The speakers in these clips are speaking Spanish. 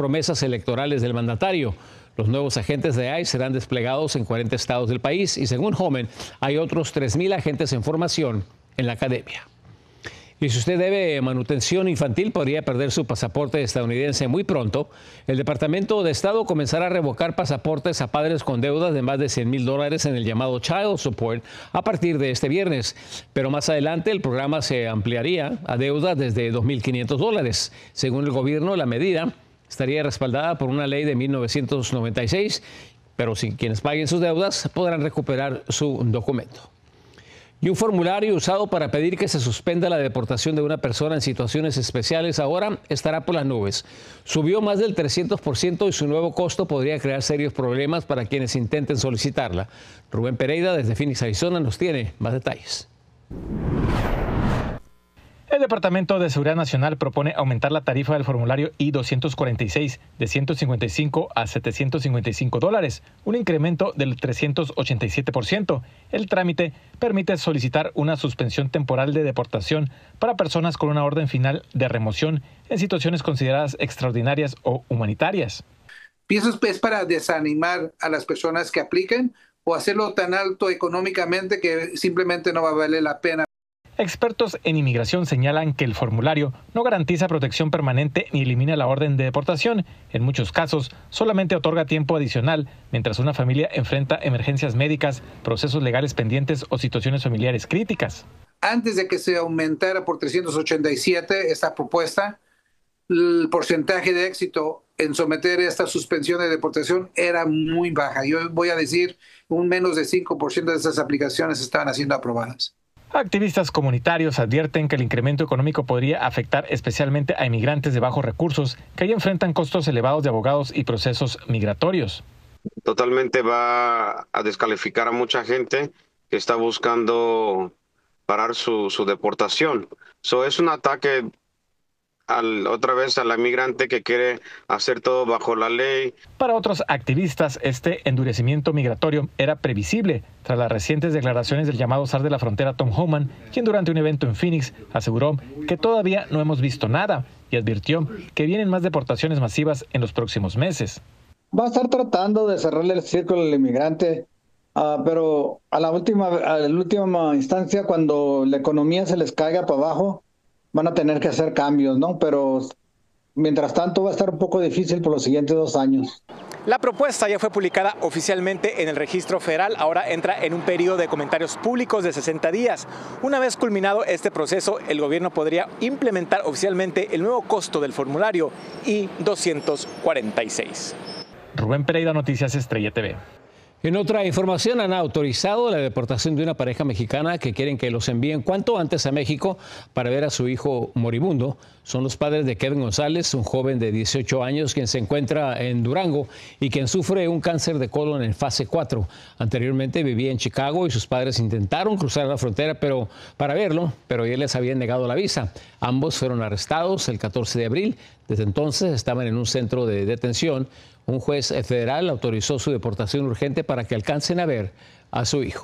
promesas electorales del mandatario. Los nuevos agentes de ICE serán desplegados en 40 estados del país y según Homan, hay otros 3,000 agentes en formación en la academia. Y si usted debe manutención infantil, podría perder su pasaporte estadounidense muy pronto. El Departamento de Estado comenzará a revocar pasaportes a padres con deudas de más de $100,000 en el llamado Child Support a partir de este viernes. Pero más adelante el programa se ampliaría a deudas desde $2,500. Según el gobierno, la medida estaría respaldada por una ley de 1996, pero si quienes paguen sus deudas podrán recuperar su documento. Y un formulario usado para pedir que se suspenda la deportación de una persona en situaciones especiales ahora estará por las nubes. Subió más del 300% y su nuevo costo podría crear serios problemas para quienes intenten solicitarla. Rubén Pereira desde Phoenix, Arizona, nos tiene más detalles. El Departamento de Seguridad Nacional propone aumentar la tarifa del formulario I-246 de $155 a $755, un incremento del 387%. El trámite permite solicitar una suspensión temporal de deportación para personas con una orden final de remoción en situaciones consideradas extraordinarias o humanitarias. ¿Piensas que es para desanimar a las personas que apliquen o hacerlo tan alto económicamente que simplemente no va a valer la pena? Expertos en inmigración señalan que el formulario no garantiza protección permanente ni elimina la orden de deportación. En muchos casos, solamente otorga tiempo adicional mientras una familia enfrenta emergencias médicas, procesos legales pendientes o situaciones familiares críticas. Antes de que se aumentara por 387 esta propuesta, el porcentaje de éxito en someter esta suspensión de deportación era muy baja. Yo voy a decir, un menos de 5% de esas aplicaciones estaban siendo aprobadas. Activistas comunitarios advierten que el incremento económico podría afectar especialmente a inmigrantes de bajos recursos que ya enfrentan costos elevados de abogados y procesos migratorios. Totalmente va a descalificar a mucha gente que está buscando parar su deportación. Es un ataque otra vez a la migrante que quiere hacer todo bajo la ley. Para otros activistas, este endurecimiento migratorio era previsible tras las recientes declaraciones del llamado zar de la frontera Tom Homan, quien durante un evento en Phoenix aseguró que todavía no hemos visto nada y advirtió que vienen más deportaciones masivas en los próximos meses. Va a estar tratando de cerrarle el círculo al inmigrante, pero a la última instancia, cuando la economía se les caiga para abajo, van a tener que hacer cambios, ¿no? Pero mientras tanto va a estar un poco difícil por los siguientes 2 años. La propuesta ya fue publicada oficialmente en el registro federal. Ahora entra en un periodo de comentarios públicos de 60 días. Una vez culminado este proceso, el gobierno podría implementar oficialmente el nuevo costo del formulario I-246. Rubén Pereira, Noticias Estrella TV. En otra información, han autorizado la deportación de una pareja mexicana que quieren que los envíen cuanto antes a México para ver a su hijo moribundo. Son los padres de Kevin González, un joven de 18 años quien se encuentra en Durango y quien sufre un cáncer de colon en fase 4. Anteriormente vivía en Chicago y sus padres intentaron cruzar la frontera para verlo, pero ya les habían negado la visa. Ambos fueron arrestados el 14 de abril. Desde entonces estaban en un centro de detención. Un juez federal autorizó su deportación urgente para que alcancen a ver a su hijo.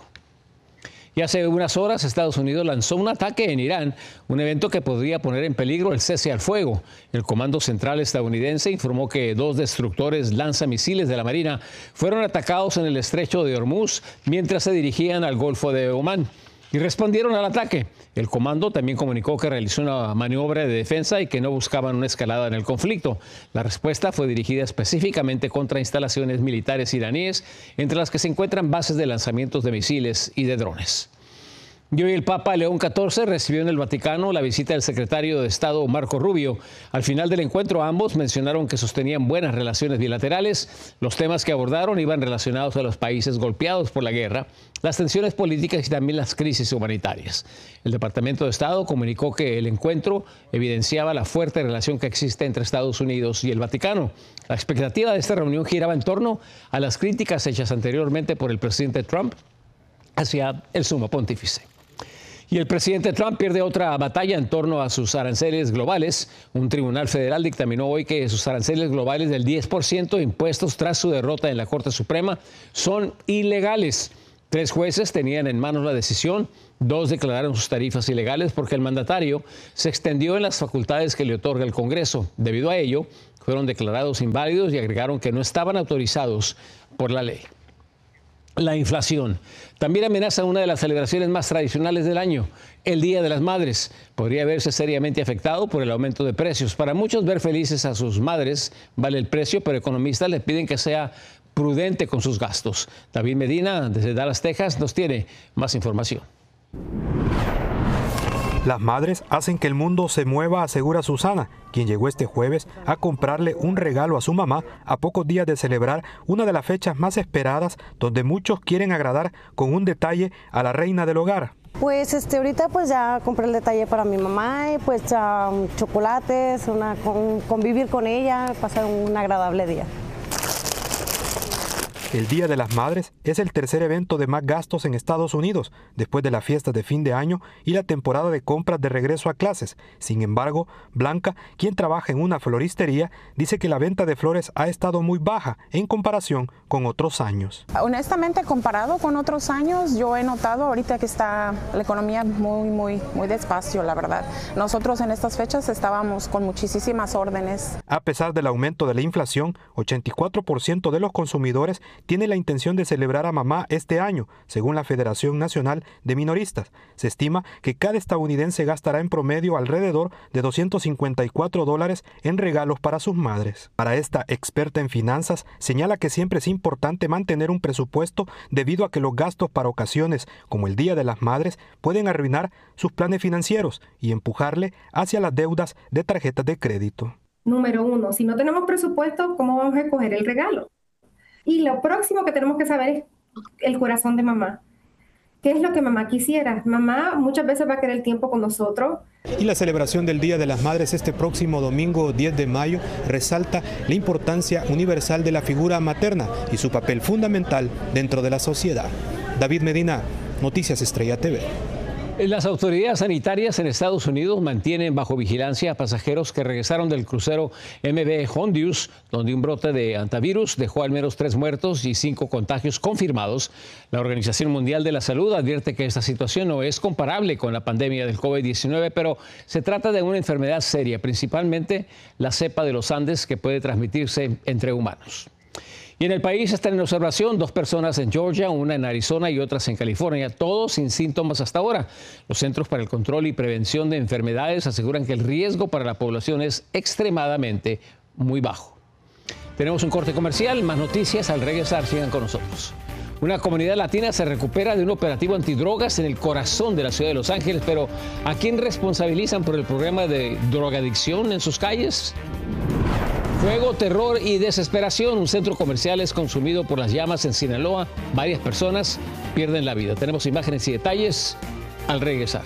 Y hace unas horas Estados Unidos lanzó un ataque en Irán, un evento que podría poner en peligro el cese al fuego. El Comando Central estadounidense informó que 2 destructores lanzamisiles de la Marina fueron atacados en el estrecho de Hormuz mientras se dirigían al Golfo de Omán. Y respondieron al ataque. El comando también comunicó que realizó una maniobra de defensa y que no buscaban una escalada en el conflicto. La respuesta fue dirigida específicamente contra instalaciones militares iraníes, entre las que se encuentran bases de lanzamientos de misiles y de drones. Y hoy el Papa León XIV recibió en el Vaticano la visita del secretario de Estado Marco Rubio. Al final del encuentro ambos mencionaron que sostenían buenas relaciones bilaterales. Los temas que abordaron iban relacionados a los países golpeados por la guerra, las tensiones políticas y también las crisis humanitarias. El Departamento de Estado comunicó que el encuentro evidenciaba la fuerte relación que existe entre Estados Unidos y el Vaticano. La expectativa de esta reunión giraba en torno a las críticas hechas anteriormente por el presidente Trump hacia el sumo pontífice. Y el presidente Trump pierde otra batalla en torno a sus aranceles globales. Un tribunal federal dictaminó hoy que sus aranceles globales del 10% impuestos tras su derrota en la Corte Suprema son ilegales. 3 jueces tenían en manos la decisión. 2 declararon sus tarifas ilegales porque el mandatario se extendió en las facultades que le otorga el Congreso. Debido a ello, fueron declarados inválidos y agregaron que no estaban autorizados por la ley. La inflación también amenaza una de las celebraciones más tradicionales del año, el Día de las Madres. Podría verse seriamente afectado por el aumento de precios. Para muchos, ver felices a sus madres vale el precio, pero economistas le piden que sea prudente con sus gastos. David Medina, desde Dallas, Texas, nos tiene más información. Las madres hacen que el mundo se mueva, asegura Susana, quien llegó este jueves a comprarle un regalo a su mamá a pocos días de celebrar una de las fechas más esperadas, donde muchos quieren agradar con un detalle a la reina del hogar. Pues ahorita pues ya compré el detalle para mi mamá y pues chocolates, convivir con ella, pasar un agradable día. El Día de las Madres es el tercer evento de más gastos en Estados Unidos, después de las fiestas de fin de año y la temporada de compras de regreso a clases. Sin embargo, Blanca, quien trabaja en una floristería, dice que la venta de flores ha estado muy baja en comparación con otros años. Honestamente, comparado con otros años, yo he notado ahorita que está la economía muy despacio, la verdad. Nosotros en estas fechas estábamos con muchísimas órdenes. A pesar del aumento de la inflación, 84% de los consumidores tiene la intención de celebrar a mamá este año, según la Federación Nacional de Minoristas. Se estima que cada estadounidense gastará en promedio alrededor de $254 en regalos para sus madres. Para esta experta en finanzas, señala que siempre es importante mantener un presupuesto debido a que los gastos para ocasiones como el Día de las Madres pueden arruinar sus planes financieros y empujarle hacia las deudas de tarjetas de crédito. Número 1, si no tenemos presupuesto, ¿cómo vamos a escoger el regalo? Y lo próximo que tenemos que saber es el corazón de mamá. ¿Qué es lo que mamá quisiera? Mamá muchas veces va a querer tiempo con nosotros. Y la celebración del Día de las Madres este próximo domingo 10 de mayo resalta la importancia universal de la figura materna y su papel fundamental dentro de la sociedad. David Medina, Noticias Estrella TV. Las autoridades sanitarias en Estados Unidos mantienen bajo vigilancia a pasajeros que regresaron del crucero MV Hondius, donde un brote de hantavirus dejó al menos 3 muertos y 5 contagios confirmados. La Organización Mundial de la Salud advierte que esta situación no es comparable con la pandemia del COVID-19, pero se trata de una enfermedad seria, principalmente la cepa de los Andes, que puede transmitirse entre humanos. Y en el país están en observación 2 personas en Georgia, una en Arizona y otras en California, todos sin síntomas hasta ahora. Los Centros para el Control y Prevención de Enfermedades aseguran que el riesgo para la población es extremadamente muy bajo. Tenemos un corte comercial, más noticias al regresar, sigan con nosotros. Una comunidad latina se recupera de un operativo antidrogas en el corazón de la ciudad de Los Ángeles, pero ¿a quién responsabilizan por el problema de drogadicción en sus calles? Fuego, terror y desesperación. Un centro comercial es consumido por las llamas en Sinaloa. Varias personas pierden la vida. Tenemos imágenes y detalles al regresar.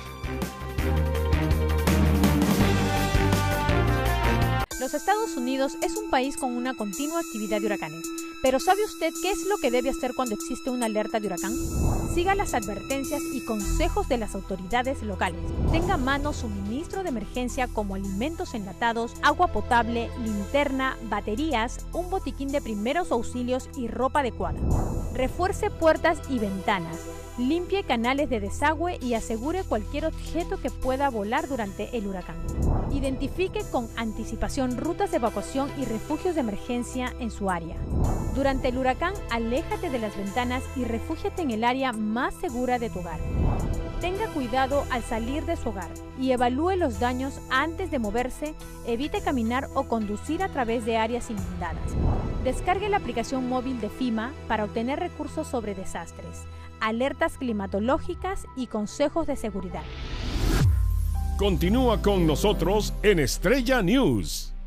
Los Estados Unidos es un país con una continua actividad de huracanes. Pero ¿sabe usted qué es lo que debe hacer cuando existe una alerta de huracán? Siga las advertencias y consejos de las autoridades locales. Tenga a mano suministro de emergencia como alimentos enlatados, agua potable, linterna, baterías, un botiquín de primeros auxilios y ropa adecuada. Refuerce puertas y ventanas. Limpie canales de desagüe y asegure cualquier objeto que pueda volar durante el huracán. Identifique con anticipación rutas de evacuación y refugios de emergencia en su área. Durante el huracán, aléjate de las ventanas y refúgiate en el área más segura de tu hogar. Tenga cuidado al salir de su hogar y evalúe los daños antes de moverse. Evite caminar o conducir a través de áreas inundadas. Descargue la aplicación móvil de FEMA para obtener recursos sobre desastres, alertas climatológicas y consejos de seguridad. Continúa con nosotros en Estrella News.